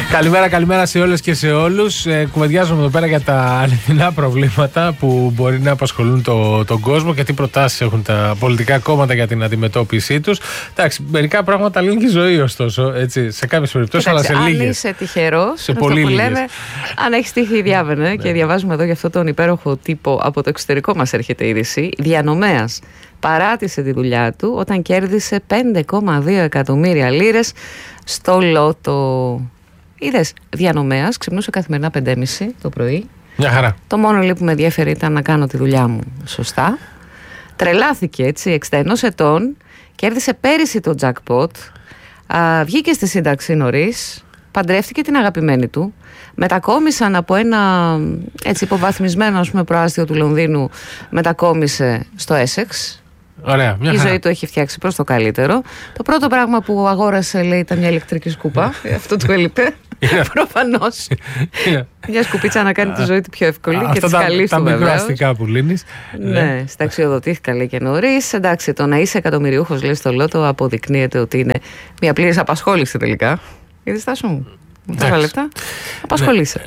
Καλημέρα σε όλες και σε όλους. Κουβεντιάζουμε εδώ πέρα για τα αληθινά προβλήματα που μπορεί να απασχολούν τον κόσμο και τι προτάσεις έχουν τα πολιτικά κόμματα για την αντιμετώπιση τους. Εντάξει, μερικά πράγματα λύνει και η ζωή, ωστόσο, έτσι, σε κάποιες περιπτώσεις, αλλά σε λίγες. Αν είσαι τυχερός, σε πολύ λίγες. Λέμε, αν έχεις τύχη, διάβαινε. Και διαβάζουμε εδώ για αυτό τον υπέροχο τύπο από το εξωτερικό, μας έρχεται η είδηση. Διανομέας παράτησε τη δουλειά του όταν κέρδισε 5,2 εκατομμύρια λίρες στο λότο. Είδες, διανομέας, ξυπνούσε καθημερινά 5:30 το πρωί. Μια χαρά. Το μόνο λίγο που με ενδιαφέρει ήταν να κάνω τη δουλειά μου σωστά. Τρελάθηκε, έτσι, 61 ετών, κέρδισε πέρυσι το jackpot, βγήκε στη σύνταξη νωρίς, παντρεύτηκε την αγαπημένη του, μετακόμισαν από ένα έτσι υποβαθμισμένο, ας πούμε, προάστιο του Λονδίνου, μετακόμισε στο Essex. Ωραία, μια χαρά. Η ζωή του έχει φτιάξει προς το καλύτερο. Το πρώτο πράγμα που αγόρασε, λέει, ήταν μια ηλεκτρική σκούπα. Αυτό του έλειπε. Προφανώς. Μια σκουπίτσα να κάνει τη ζωή του πιο εύκολη και τη καλή του, βέβαια. Τα μικροαστικά που λύνεις. Ναι, σταξιοδοτήθηκα, λέει, και νωρίς. Εντάξει, το να είσαι εκατομμυριούχος, λέει, στο λότο αποδεικνύεται ότι είναι μια πλήρης απασχόληση τελικά. Είδες, Τάσο μου. Τόσα λεπτά. Απασχολείσαι.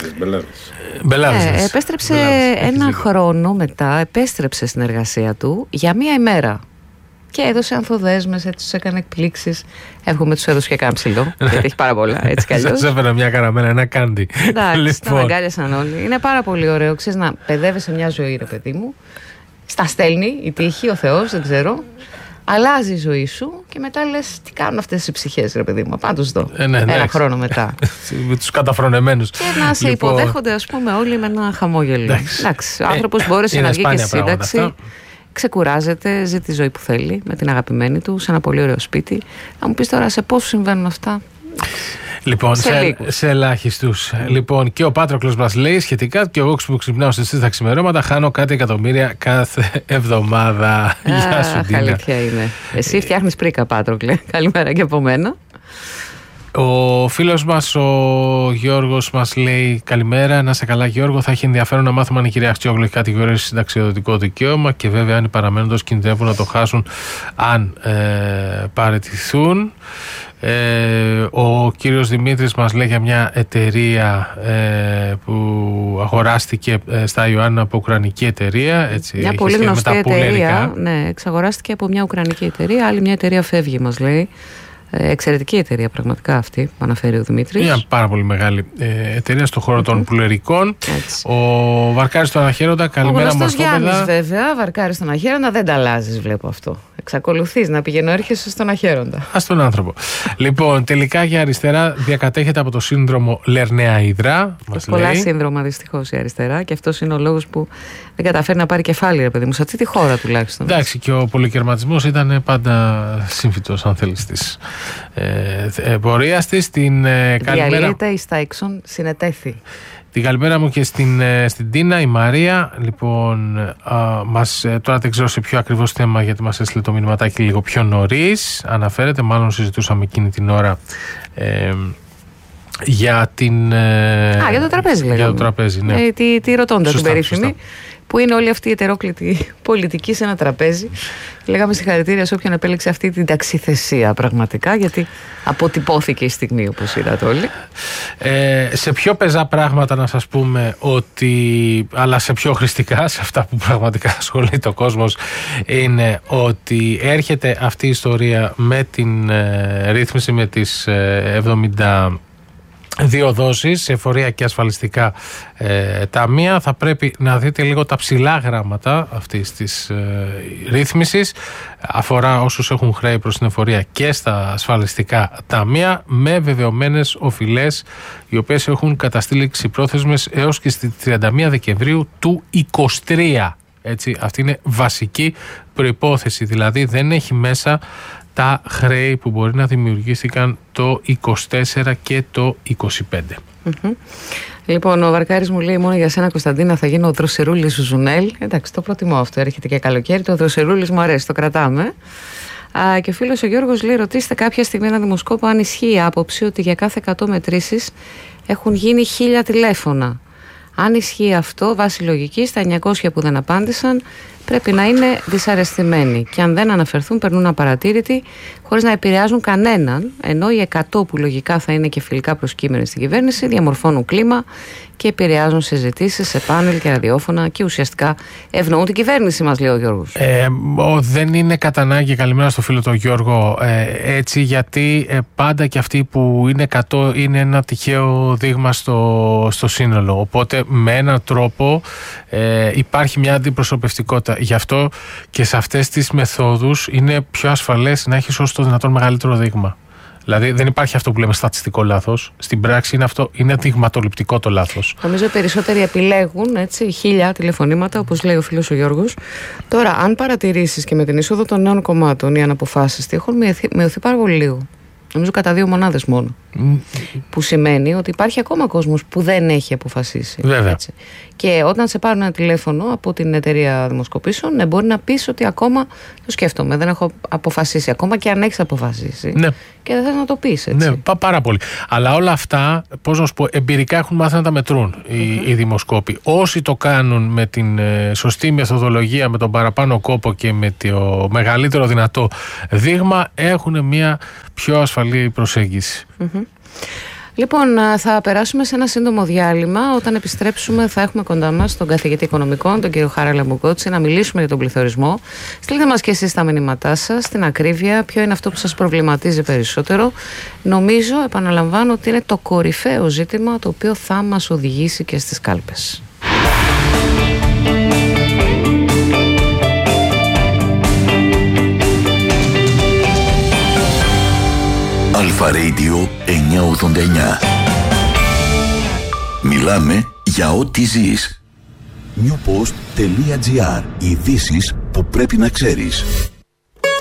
Μπελάδες. Επέστρεψε ένα χρόνο μετά, επέστρεψε στην εργασία του για μία ημέρα. Και έδωσε ανθοδέσμες, έτσι τους έκανε εκπλήξεις. Εύχομαι τους έδωσε και κάμψιλο, γιατί έχει πάρα πολλά, έτσι κι αλλιώς. Σας έφερα μια καραμέλα, ένα κάντι. Εντάξει, τον αγκάλιασαν όλοι. Είναι πάρα πολύ ωραίο, ξέρεις, να παιδεύεσαι μια ζωή, ρε παιδί μου. Στα στέλνει η τύχη, ο Θεός, δεν ξέρω. Αλλάζει η ζωή σου και μετά λες, τι κάνουν αυτές οι ψυχές, ρε παιδί μου. Πάντως δω. Ένα χρόνο μετά. Με τους καταφρονεμένους. Και να σε υποδέχονται, ας πούμε, όλοι με ένα χαμόγελο. Εντάξει, ο άνθρωπος μπόρεσε να βγει και στη σύνταξη. Ξεκουράζεται, ζει τη ζωή που θέλει με την αγαπημένη του σε ένα πολύ ωραίο σπίτι. Θα μου πεις τώρα σε πόσους συμβαίνουν αυτά. Λοιπόν, σε ελάχιστους. Λοιπόν, και ο Πάτροκλος μας λέει σχετικά, και εγώ που ξυπνάω στις 3 τα ξημερώματα χάνω κάτι εκατομμύρια κάθε εβδομάδα. Γεια σου, Ντίνα. Αλήθεια είναι. Εσύ φτιάχνεις πρίκα, Πάτροκλε. Καλημέρα και από μένα. Ο φίλος μας ο Γιώργος μας λέει καλημέρα, να σε καλά Γιώργο, θα έχει ενδιαφέρον να μάθουμε αν η κυρία Αχτσιόγλου έχει κατηγορήσει συνταξιοδοτικό δικαίωμα και βέβαια αν οι παραμένοντες κινδυνεύουν να το χάσουν αν παραιτηθούν. Ο κύριος Δημήτρης μας λέει για μια εταιρεία που αγοράστηκε στα Ιωάννα από ουκρανική εταιρεία, έτσι, μια πολύ γνωστή εταιρεία, ναι, εξαγοράστηκε από μια ουκρανική εταιρεία, άλλη μια εταιρεία φεύγει, μας λέει. Εξαιρετική εταιρεία πραγματικά αυτή που αναφέρει ο Δημήτρης. Μια πάρα πολύ μεγάλη εταιρεία στον χώρο των πουλερικών. Ο Βαρκάρης στον Αχέροντα, καλημέρα μορφόπεδα. Ο Γιάννης βέβαια, Βαρκάρης στον Αχέροντα, δεν τα αλλάζεις, βλέπω αυτό. Εξακολουθείς να πηγαίνω έρχεσαι στον Αχέροντα. Ας τον άνθρωπο. Λοιπόν, τελικά η αριστερά διακατέχεται από το σύνδρομο Λερνέα-Ιδρά. Πολλά σύνδρομα δυστυχώς η αριστερά και αυτός είναι ο λόγος που δεν καταφέρει να πάρει κεφάλι, ρε παιδί μου, σε αυτή τη χώρα τουλάχιστον. Εντάξει, και ο πολυκερματισμός ήταν πάντα σύμφυτος, αν θέλεις, της πορείας της. Διαλύεται η Στάιξον, συνετέθη. Την καλημέρα μου και στην Τίνα, η Μαρία. Λοιπόν, τώρα δεν ξέρω σε ποιο ακριβώς θέμα, γιατί μας έστειλε το μηνυματάκι λίγο πιο νωρίς. Αναφέρεται, μάλλον συζητούσαμε εκείνη την ώρα για για το τραπέζι, λέγαμε. Για το τραπέζι, ναι. Τη ρωτώντα την περίφημη. Σωστά. Που είναι όλη αυτή η ετερόκλητη πολιτική σε ένα τραπέζι. Λέγαμε συγχαρητήρια σε όποιον επέλεξε αυτή την ταξιθεσία πραγματικά, γιατί αποτυπώθηκε η στιγμή, όπως είδατε όλοι. Σε πιο πεζά πράγματα να σας πούμε ότι, αλλά σε πιο χρηστικά, σε αυτά που πραγματικά ασχολείται ο κόσμος, είναι ότι έρχεται αυτή η ιστορία με την ρύθμιση με τις 72 δόσεις σε εφορία και ασφαλιστικά ταμεία. Θα πρέπει να δείτε λίγο τα ψηλά γράμματα αυτής της ρύθμισης. Αφορά όσους έχουν χρέη προς την εφορία και στα ασφαλιστικά ταμεία με βεβαιωμένες οφειλές, οι οποίες έχουν καταστήλει ξυπρόθεσμες έως και στη 31 Δεκεμβρίου του 2023. Έτσι, αυτή είναι βασική προϋπόθεση, δηλαδή δεν έχει μέσα τα χρέη που μπορεί να δημιουργήθηκαν το 24 και το 25. Λοιπόν, ο Βαρκάρης μου λέει μόνο για σένα, Κωνσταντίνα, θα γίνω ο Δροσερούλης Ζουνέλ. Εντάξει, το προτιμώ αυτό, έρχεται και καλοκαίρι, το Δροσερούλης μου αρέσει, το κρατάμε. Και ο φίλος ο Γιώργος λέει, ρωτήστε κάποια στιγμή ένα δημοσκόπο αν ισχύει η άποψη ότι για κάθε 100 μετρήσεις έχουν γίνει 1000 τηλέφωνα. Αν ισχύει αυτό, βάσει λογικής, τα 900 που δεν απάντησαν πρέπει να είναι δυσαρεστημένοι και αν δεν αναφερθούν περνούν απαρατήρητοι χωρίς να επηρεάζουν κανέναν, ενώ οι 100 που λογικά θα είναι και φιλικά προσκύμενοι στην κυβέρνηση διαμορφώνουν κλίμα και επηρεάζουν συζητήσεις σε πάνελ και ραδιόφωνα και ουσιαστικά ευνοούν την κυβέρνηση μας, λέει ο Γιώργος. Δεν είναι κατά ανάγκη, καλημέρα στο φίλο τον Γιώργο, έτσι, γιατί πάντα και αυτοί που είναι 100 είναι ένα τυχαίο δείγμα στο σύνολο. Οπότε με έναν τρόπο υπάρχει μια αντιπροσωπευτικότητα. Γι' αυτό και σε αυτές τις μεθόδους είναι πιο ασφαλές να έχεις όσο το δυνατόν μεγαλύτερο δείγμα. Δηλαδή δεν υπάρχει αυτό που λέμε στατιστικό λάθος. Στην πράξη είναι δειγματοληπτικό το λάθος. Νομίζω οι περισσότεροι επιλέγουν 1000 τηλεφωνήματα, όπως λέει ο φίλος ο Γιώργος. Τώρα, αν παρατηρήσεις και με την είσοδο των νέων κομμάτων οι αναποφάσεις έχουν μειωθεί πάρα πολύ λίγο. Νομίζω κατά 2 μονάδες μόνο. Που σημαίνει ότι υπάρχει ακόμα κόσμος που δεν έχει αποφασίσει. Βέβαια. Έτσι. Και όταν σε πάρουν ένα τηλέφωνο από την εταιρεία δημοσκοπήσεων, μπορεί να πεις ότι ακόμα το σκέφτομαι, δεν έχω αποφασίσει. Ακόμα και αν έχεις αποφασίσει. Ναι. Και δεν θες να το πεις, έτσι. Ναι, πάρα πολύ. Αλλά όλα αυτά, πώς να σου πω, εμπειρικά έχουν μάθει να τα μετρούν οι δημοσκόποι. Όσοι το κάνουν με την σωστή μεθοδολογία, με τον παραπάνω κόπο και με το μεγαλύτερο δυνατό δείγμα, έχουν μια πιο ασφαλή προσέγγιση. Λοιπόν, θα περάσουμε σε ένα σύντομο διάλειμμα. Όταν επιστρέψουμε θα έχουμε κοντά μας τον καθηγητή οικονομικών, τον κύριο Χάρα Λαμπουκότση, να μιλήσουμε για τον πληθωρισμό. Στείλτε μας και εσείς τα μηνύματά σας, στην ακρίβεια, ποιο είναι αυτό που σας προβληματίζει περισσότερο. Νομίζω, επαναλαμβάνω, ότι είναι το κορυφαίο ζήτημα το οποίο θα μας οδηγήσει και στις κάλπες. Αλφα Radio 989. Μιλάμε για ό,τι ζεις. Newpost.gr. Ειδήσεις που πρέπει να ξέρεις.